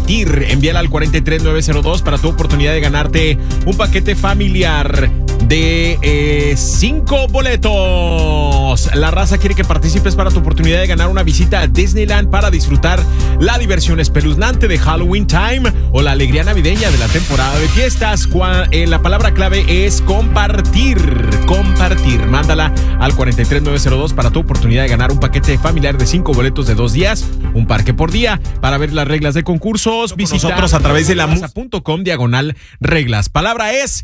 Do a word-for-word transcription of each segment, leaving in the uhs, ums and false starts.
Compartir. Envíala al cuatro tres nueve cero dos para tu oportunidad de ganarte un paquete familiar de eh, cinco boletos. La raza quiere que participes para tu oportunidad de ganar una visita a Disneyland para disfrutar la diversión espeluznante de Halloween Time o la alegría navideña de la temporada de fiestas. Eh, la palabra clave es compartir. Compartir. Mándala al cuatro tres nueve cero dos para tu oportunidad de ganar un paquete familiar de cinco boletos de dos días, un parque por día. Para ver las reglas de concursos, visita nosotros a través de la musa punto com diagonal reglas. Palabra es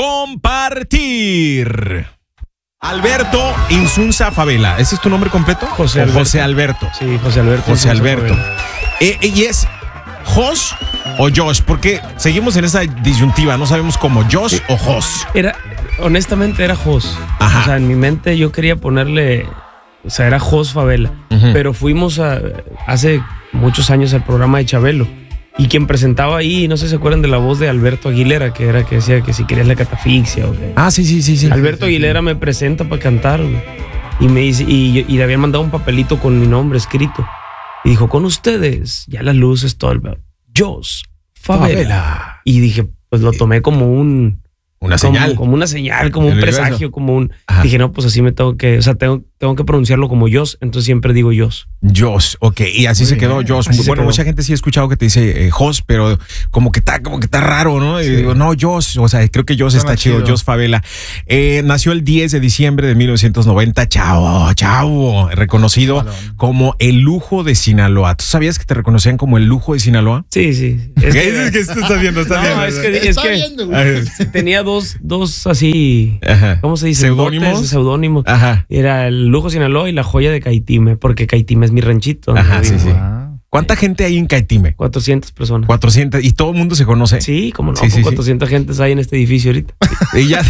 compartir. Alberto Insunza Favela. ¿Ese es tu nombre completo? José Alberto. José Alberto. Sí, José Alberto. José Alberto. Eh, ¿Y es Jos o Josh? Porque seguimos en esa disyuntiva. No sabemos cómo Josh o Jos. Era, honestamente era Jos. Ajá. O sea, en mi mente yo quería ponerle... O sea, era Jos Favela. Uh-huh. Pero fuimos a, hace muchos años al programa de Chabelo. Y quien presentaba ahí, no sé si se acuerdan de la voz de Alberto Aguilera, que era que decía que si querías la catafixia o que... Ah, sí, sí, sí, sí. Alberto sí, sí, Aguilera sí. me presenta para cantar, güey. Y me dice, y, y le habían mandado un papelito con mi nombre escrito. Y dijo, con ustedes, ya las luces, todo el... Jos Favela. Favela. Y dije, pues lo tomé como un... Una como, señal. Como una señal, como el un universo. presagio, como un... Ajá. Dije, no, pues así me tengo que... O sea, tengo, tengo que pronunciarlo como Jos, entonces siempre digo Jos. Jos, ok. Y así Muy se bien. quedó Jos. Así se Bueno, quedó. mucha gente sí ha escuchado que te dice eh, Jos, pero como que está como que está raro, ¿no? Y Sí. digo, no, Jos. O sea, creo que Jos está chido. chido. Jos Favela. Eh, nació el diez de diciembre de mil novecientos noventa. Chao, chao. Reconocido Balón. como el lujo de Sinaloa. ¿Tú sabías que te reconocían como el lujo de Sinaloa? Sí, sí. Es Es que, que, es que estás viendo, estás no, viendo. es que, es Está que viendo, güey. tenía dos, dos así... Ajá. ¿Cómo se dice? ¿Seudónimos? Dotes, Seudónimos. Ajá. Era el Lujo Sinaloa y la Joya de Caitime, porque Caitime es mi ranchito. donde Ajá, vivo. sí, sí. Ah. ¿Cuánta gente hay en Caitime? cuatrocientas personas. cuatrocientas. Y todo el mundo se conoce. Sí, como no, Sí, sí, sí. cuatrocientas gentes hay en este edificio ahorita. Y ya,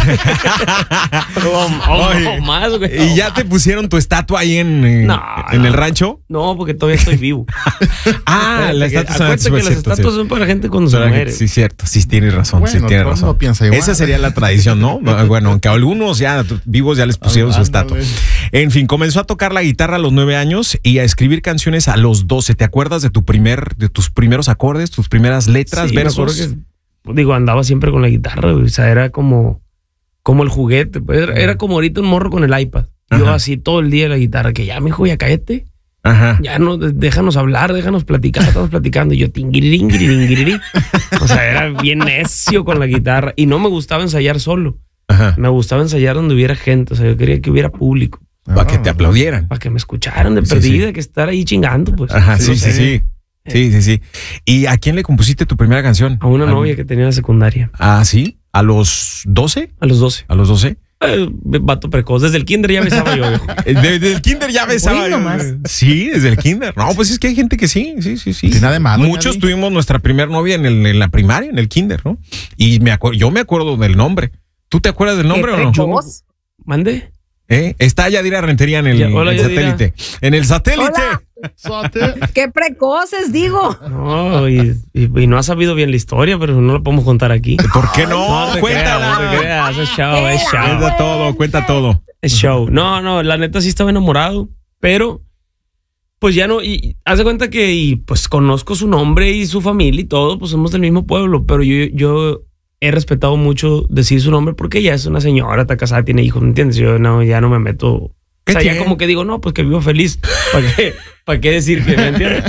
O, o- Oye, o más, güey. y ya te pusieron tu estatua ahí en, eh, No, en no. el rancho. No, porque todavía estoy vivo. Ah, la estatua. Acuérdate que las estatuas son para gente cuando se muere. Sí, cierto. Sí, tienes razón. Bueno, sí, tienes Trump razón. no piensa igual. Esa sería la tradición, ¿no? Bueno, aunque a algunos ya vivos ya les pusieron su Ándale. estatua. En fin, comenzó a tocar la guitarra a los nueve años y a escribir canciones a los doce. ¿Te acuerdas de tu primer, de tus primeros acordes, tus primeras letras, Sí, me acuerdo versos? que, digo, andaba siempre con la guitarra, güey. O sea, era como, como el juguete. Pues, era, era como ahorita un morro con el iPad. Yo Ajá. así todo el día la guitarra, que ya, mijo, ya cállate. Ajá. Ya no, déjanos hablar, déjanos platicar, estamos platicando. Y yo, tingirirín, guirirín. O sea, era bien necio con la guitarra. Y no me gustaba ensayar solo. Ajá. Me gustaba ensayar donde hubiera gente. O sea, yo quería que hubiera público. Para que te aplaudieran. Para que me escucharan de Sí, perdida, sí. que estar ahí chingando, pues. Ajá, sí, No sí, sé. sí. Sí, sí, sí. ¿Y a quién le compusiste tu primera canción? A una ¿Al- novia que tenía en la secundaria. Ah, sí. ¿A los doce? A los doce. ¿A los doce? Eh, vato precoz. Desde el kinder ya besaba yo, viejo. Desde el kinder ya besaba. Uy, nomás. Sí, desde el kinder. No, pues es que hay gente que sí, sí, sí, sí. Sin nada de malo, Muchos Gaby. tuvimos nuestra primer novia en, el- en la primaria, en el kinder, ¿no? Y me acuerdo, yo me acuerdo del nombre. ¿Tú te acuerdas del nombre o no? precoz. ¿Mande? ¿Eh? Está Yadira Rentería en el, Ya, hola, el Yadira. satélite. En el satélite. Hola. Sote. ¡Qué precoces, digo! No, y, y- y no ha sabido bien la historia, pero no la podemos contar aquí. ¿Por qué no? No te Cuéntala. creas, no te creas, es show, es show. Cuenta todo, cuenta todo. Es show. No, no, la neta sí estaba enamorado, pero pues ya no, y, y haz de cuenta que y, pues conozco su nombre y su familia y todo, pues somos del mismo pueblo, pero yo, yo he respetado mucho decir su nombre porque ella es una señora, está casada, tiene hijos, ¿me entiendes? Yo no, ya no me meto. O ¿Qué sea, ya tiene? como que digo, no, pues que vivo feliz. ¿Para qué, ¿Para qué decir que, me entiendes?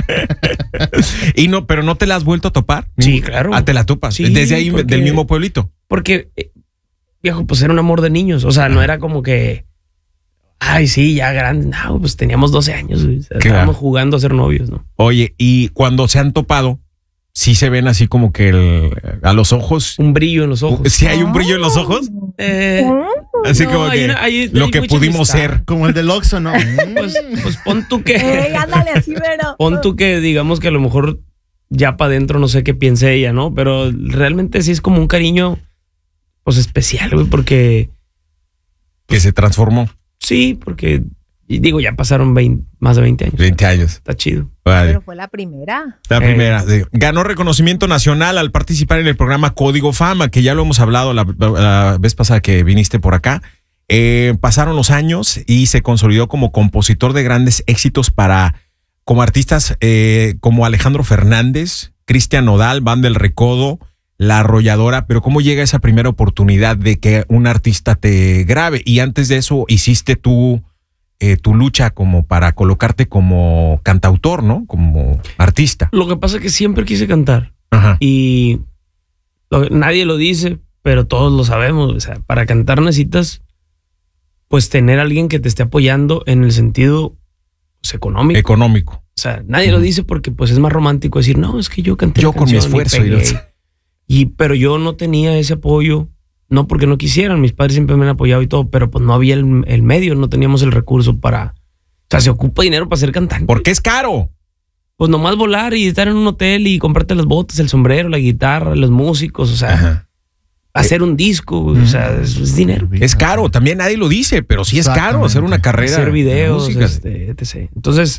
Y no, pero no te la has vuelto a topar. Sí, claro. Ah, te la topas. Sí, Desde ahí, porque- del mismo pueblito. Porque, eh, viejo, pues era un amor de niños. O sea, no era como que, ay, sí, ya grande. No, pues teníamos doce años. Güey. O sea, Claro. estábamos jugando a ser novios, ¿no? Oye, y cuando se han topado, sí se ven así como que el- a los ojos. Un brillo en los ojos. Sí hay un brillo en los ojos. Eh, Así no, como hay que una- hay- lo hay que mucha pudimos amistad. ser. Como el del Oxxo, ¿no? Pues, pues pon tú que, ¡Ey, ándale así, pero! pon tú que digamos que a lo mejor ya para adentro no sé qué piense ella, ¿no? Pero realmente sí es como un cariño, pues especial, güey, porque Que se transformó. sí, porque y digo, ya pasaron veinte, más de veinte años. veinte años. Está chido. Vale. Pero fue la primera. La Eh. primera. Sí. Ganó reconocimiento nacional al participar en el programa Código Fama, que ya lo hemos hablado la, la vez pasada que viniste por acá. Eh, pasaron los años y se consolidó como compositor de grandes éxitos para como artistas eh, como Alejandro Fernández, Cristian Nodal, Banda El Recodo, La Arrolladora, pero ¿cómo llega esa primera oportunidad de que un artista te grabe? Y antes de eso hiciste tú eh, tu lucha como para colocarte como cantautor, ¿no? Como artista. Lo que pasa es que siempre quise cantar. Ajá. Y lo, nadie lo dice, pero todos lo sabemos. O sea, para cantar necesitas pues tener a alguien que te esté apoyando en el sentido pues, económico. Económico. O sea, nadie Uh-huh. lo dice porque pues es más romántico decir, no, es que yo canté Yo la con mi canción y esfuerzo. y pegué". los- Y, pero yo no tenía ese apoyo, no porque no quisieran, mis padres siempre me han apoyado y todo, pero pues no había el, el medio, no teníamos el recurso para... O sea, se ocupa dinero para ser cantante. Porque es caro. Pues nomás volar y estar en un hotel y comprarte las botas, el sombrero, la guitarra, los músicos, o sea, Ajá. hacer un disco, güey, o sea, es, es dinero. Es caro, también nadie lo dice, pero sí es caro hacer una carrera. Hacer videos, de música. este, etcétera. Entonces,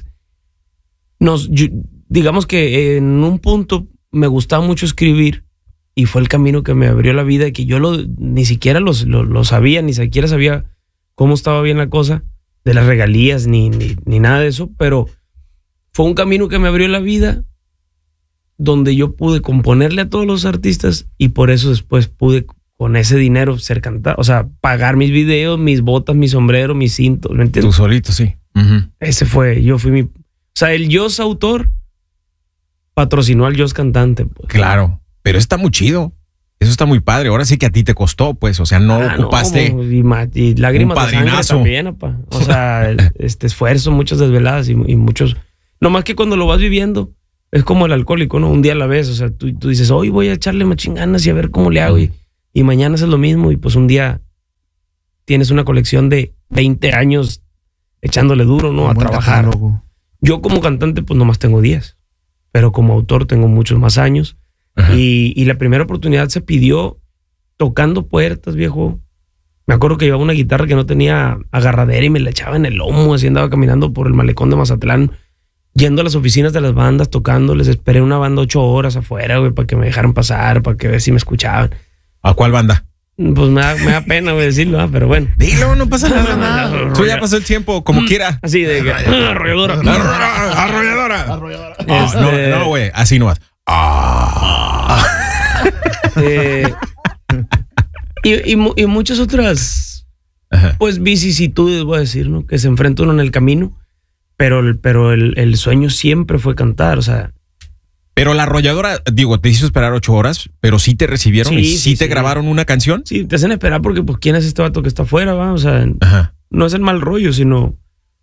nos, yo- digamos que en un punto me gustaba mucho escribir y fue el camino que me abrió la vida, que yo lo, ni siquiera los, lo, lo sabía, ni siquiera sabía cómo estaba bien la cosa de las regalías, ni, ni, ni nada de eso, pero fue un camino que me abrió la vida donde yo pude componerle a todos los artistas y por eso después pude con ese dinero ser cantado, o sea, pagar mis videos, mis botas, mi sombrero, mis cintos, ¿me Tú entiendes? solito, sí. Ujú. Ese fue, yo fui mi... O sea, el Jos autor patrocinó al Jos cantante. Pues. Claro, pero está muy chido. Eso está muy padre. Ahora sí que a ti te costó, pues. O sea, no Ah, ocupaste. no, y, ma- y lágrimas un de sangre padrinazo. también, apa. O sea, el- este esfuerzo, muchas desveladas y, y muchos... No más que cuando lo vas viviendo, es como el alcohólico, ¿no? Un día a la vez. O sea, tú, tú dices, hoy voy a echarle machín ganas y a ver cómo le hago. Y, y mañana haces lo mismo y pues un día tienes una colección de veinte años echándole duro, ¿no? Un A buen trabajar. catálogo. Yo como cantante pues nomás tengo diez, pero como autor tengo muchos más años. Ajá. Y, y la primera oportunidad se pidió tocando puertas, viejo. Me acuerdo que llevaba una guitarra que no tenía agarradera y me la echaba en el lomo, así andaba caminando por el malecón de Mazatlán, yendo a las oficinas de las bandas, tocándoles. Esperé una banda ocho horas afuera, güey, para que me dejaran pasar, para que ver si me escuchaban. ¿A cuál banda? Pues me da, me da pena, güey, decirlo, ¿ah? Pero bueno. Dilo, no pasa nada. nada. Tú ya pasó el tiempo, como quiera. Así de que... Arrolladora. Arrolladora. Arrolladora. Ah, Este- No, no, güey, así no vas. Ah. Eh, y, y mu- y muchas otras, Ajá. pues, vicisitudes, voy a decir, ¿no? Que se enfrenta uno en el camino, pero, el, pero el, el sueño siempre fue cantar, o sea, Pero la arrolladora, digo, te hizo esperar ocho horas, pero sí te recibieron Sí, y sí, sí, te sí. grabaron una canción. sí, te hacen esperar porque, pues, ¿quién es este vato que está afuera, va? O sea, Ajá. no es el mal rollo, sino,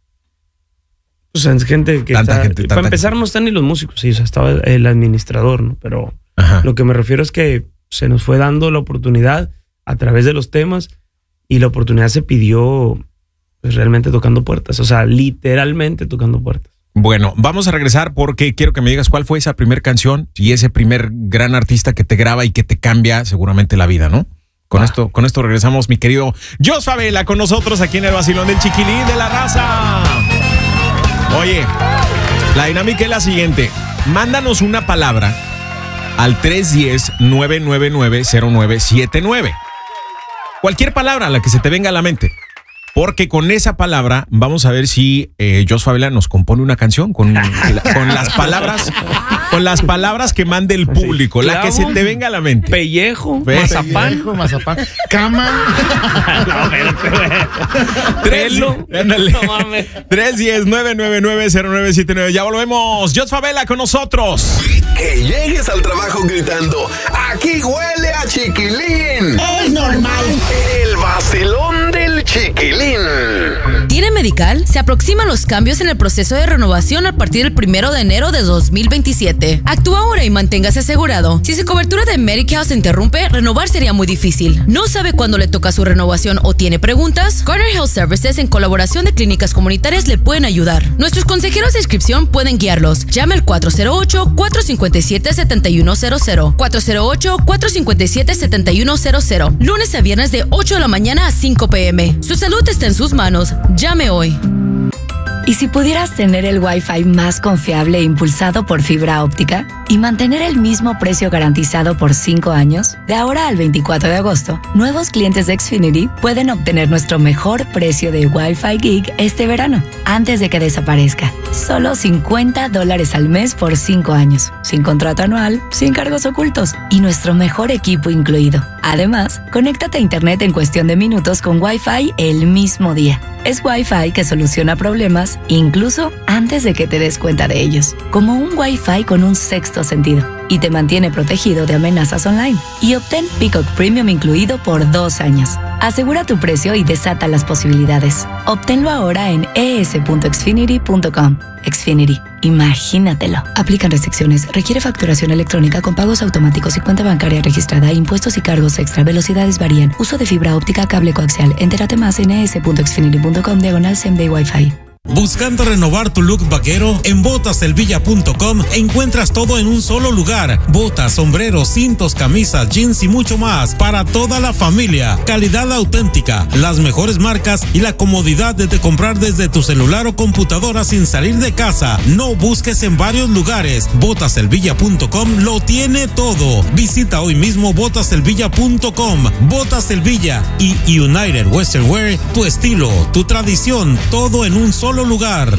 o sea, es gente que Tanta está, gente, para tanta empezar gente. no están ni los músicos, sí, o sea, estaba el administrador, ¿no? Pero Ajá. lo que me refiero es que se nos fue dando la oportunidad a través de los temas y la oportunidad se pidió pues, realmente tocando puertas, o sea, literalmente tocando puertas. Bueno, vamos a regresar porque quiero que me digas cuál fue esa primer canción y ese primer gran artista que te graba y que te cambia seguramente la vida, ¿no? Con Ah. esto, con esto regresamos, mi querido Jos Favela, con nosotros aquí en el vacilón del Chiquilín de la Raza. Oye, la dinámica es la siguiente. Mándanos una palabra al tres uno cero, nueve nueve nueve, cero nueve siete nueve. Cualquier palabra, la que se te venga a la mente. Porque con esa palabra vamos a ver si eh, Jos Favela nos compone una canción con, la- con las palabras, con las palabras que mande el público, la que se te venga a la mente. Pellejo, Ve- mazapán. Pellejo, mazapán. Cama. No, espérate, güey. Tres, Pelo. ándale. No mames. tres uno cero, nueve nueve nueve, cero nueve siete nueve. Ya volvemos. Jos Favela con nosotros. Que llegues al trabajo gritando, aquí huele a chiquilín. Es normal. El vacilón del chiquilín. ¿Tiene medical? Se aproximan los cambios en el proceso de renovación a partir del primero de enero de dos mil veintisiete. Actúa ahora y manténgase asegurado. Si su cobertura de Medical se interrumpe, renovar sería muy difícil. ¿No sabe cuándo le toca su renovación o tiene preguntas? Garner Health Services, en colaboración de clínicas comunitarias, le pueden ayudar. Nuestros consejeros de inscripción pueden guiarlos. Llame al cuatro cero ocho, cuatro cinco siete, siete uno cero cero. cuatro cero ocho, cuatro cinco siete, siete uno cero cero. Lunes a viernes de ocho de la mañana a cinco p m Su salud está en sus manos. Llame hoy. ¿Y si pudieras tener el Wi-Fi más confiable e impulsado por fibra óptica y mantener el mismo precio garantizado por cinco años? De ahora al veinticuatro de agosto, nuevos clientes de Xfinity pueden obtener nuestro mejor precio de Wi-Fi Gig este verano, antes de que desaparezca. Solo cincuenta dólares al mes por cinco años, sin contrato anual, sin cargos ocultos y nuestro mejor equipo incluido. Además, conéctate a Internet en cuestión de minutos con Wi-Fi el mismo día. Es Wi-Fi que soluciona problemas incluso antes de que te des cuenta de ellos. Como un Wi-Fi con un sexto sentido y te mantiene protegido de amenazas online. Y obtén Peacock Premium incluido por dos años. Asegura tu precio y desata las posibilidades. Obténlo ahora en e s punto xfinity punto com. Xfinity. Imagínatelo. Aplican restricciones. Requiere facturación electrónica con pagos automáticos y cuenta bancaria registrada. Impuestos y cargos extra. Velocidades varían. Uso de fibra óptica, cable coaxial. Entérate más en e s punto xfinity punto com diagonal same day Wi-Fi. Buscando renovar tu look vaquero, en botas el villa punto com encuentras todo en un solo lugar. Botas, sombreros, cintos, camisas, jeans y mucho más para toda la familia. Calidad auténtica, las mejores marcas y la comodidad de comprar desde tu celular o computadora sin salir de casa. No busques en varios lugares. botas el villa punto com lo tiene todo. Visita hoy mismo botas el villa punto com. Botas El Villa y United Western Wear, tu estilo, tu tradición, todo en un solo lugar.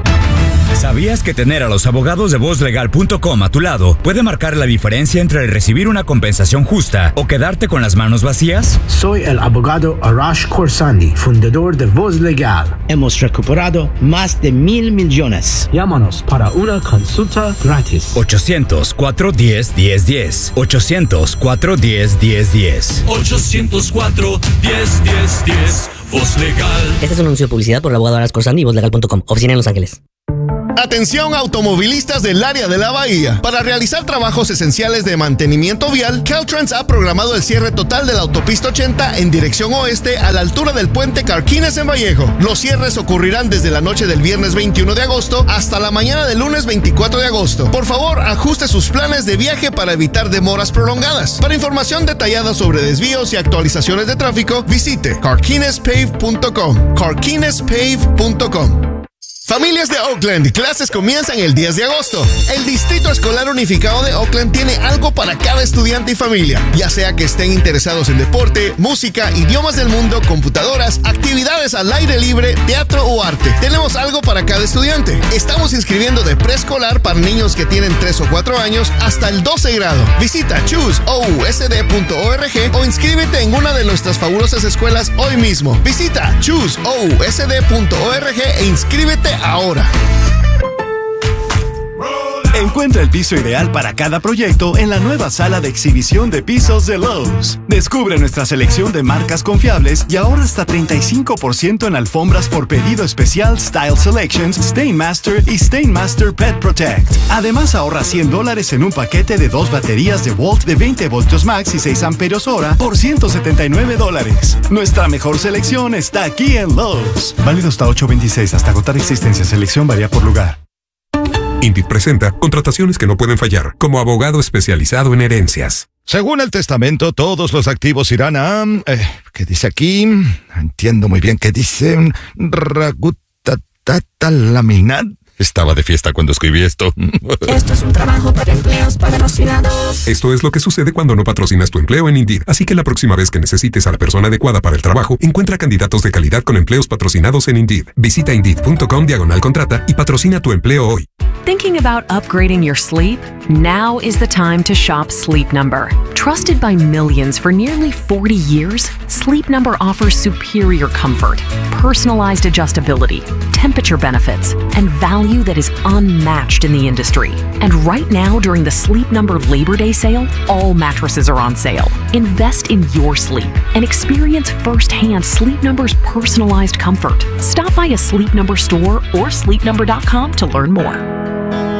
¿Sabías que tener a los abogados de voz legal punto com a tu lado puede marcar la diferencia entre recibir una compensación justa o quedarte con las manos vacías? Soy el abogado Arash Khorsandi, fundador de Voz Legal. Hemos recuperado más de mil millones. Llámanos para una consulta gratis. ochocientos, cuatrocientos diez, diez diez. ochocientos, cuatrocientos diez, diez diez. ochocientos cuatro, diez, diez, diez. Voz Legal. Este es un anuncio de publicidad por el abogado Arash Khorsandi y voz legal punto com. Oficina en Los Ángeles. Atención automovilistas del área de la Bahía. Para realizar trabajos esenciales de mantenimiento vial, Caltrans ha programado el cierre total de la autopista ochenta en dirección oeste a la altura del puente Carquines en Vallejo. Los cierres ocurrirán desde la noche del viernes veintiuno de agosto hasta la mañana del lunes veinticuatro de agosto. Por favor, ajuste sus planes de viaje para evitar demoras prolongadas. Para información detallada sobre desvíos y actualizaciones de tráfico, visite carquines pave punto com. carquines pave punto com. Familias de Oakland, clases comienzan el diez de agosto. El Distrito Escolar Unificado de Oakland tiene algo para cada estudiante y familia, ya sea que estén interesados en deporte, música, idiomas del mundo, computadoras, actividades al aire libre, teatro o arte. Tenemos algo para cada estudiante. Estamos inscribiendo de preescolar para niños que tienen tres o cuatro años hasta el doce grado. Visita choose o u s d punto org o inscríbete en una de nuestras fabulosas escuelas hoy mismo. Visita choose o u s d punto org e inscríbete ahora. Encuentra el piso ideal para cada proyecto en la nueva sala de exhibición de pisos de Lowe's. Descubre nuestra selección de marcas confiables y ahorra hasta treinta y cinco por ciento en alfombras por pedido especial Style Selections, Stainmaster y Stainmaster Pet Protect. Además, ahorra cien dólares en un paquete de dos baterías de Volt de veinte voltios max y seis amperios hora por ciento setenta y nueve dólares. Nuestra mejor selección está aquí en Lowe's. Válido hasta ocho veintiséis, hasta agotar existencia. Selección varía por lugar. Indeed presenta contrataciones que no pueden fallar, como abogado especializado en herencias. Según el testamento, todos los activos irán a... Eh, ¿Qué dice aquí? Entiendo muy bien qué dice. Ragutatatalaminat. Estaba de fiesta cuando escribí esto. Esto es un trabajo para empleos patrocinados. Esto es lo que sucede cuando no patrocinas tu empleo en Indeed. Así que la próxima vez que necesites a la persona adecuada para el trabajo, encuentra candidatos de calidad con empleos patrocinados en Indeed. Visita indeed punto com diagonal contrata y patrocina tu empleo hoy. Thinking about upgrading your sleep? Now is the time to shop Sleep Number. Trusted by millions for nearly forty years, Sleep Number offers superior comfort, personalized adjustability, temperature benefits, and value that is unmatched in the industry. And right now, during the Sleep Number Labor Day sale, all mattresses are on sale. Invest in your sleep and experience firsthand Sleep Number's personalized comfort. Stop by a Sleep Number store or sleep number dot com to learn more.